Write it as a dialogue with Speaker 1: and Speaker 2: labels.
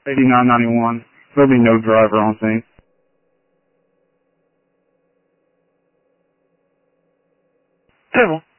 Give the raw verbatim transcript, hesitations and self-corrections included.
Speaker 1: eighty-nine ninety-one. There'll be no driver on scene.
Speaker 2: C'est bon.